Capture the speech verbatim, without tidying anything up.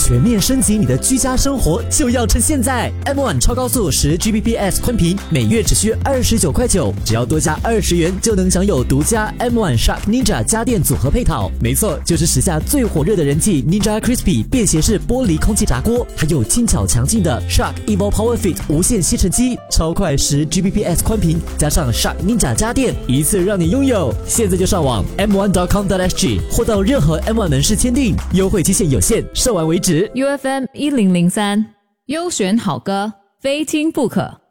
全面升级你的居家生活就要趁现在 M 一 超高速十 G B P S 宽频，每月只需二十九块九，只要多加二十元就能享有独家 M 一 Shark Ninja 家电组合配套。没错，就是时下最火热的人气 Ninja Crispy 便携式玻璃空气炸锅，还有轻巧强劲的 Shark Evo Power Fit 无线吸尘机，超快十 G B P S 宽频，加上 Shark Ninja 家电，一次让你拥有。现在就上网 m one dot com dot s g 或到任何 M 一 门市签订，优惠期限有限，售完为止。 U F M 一零零三，优选好歌，非听不可。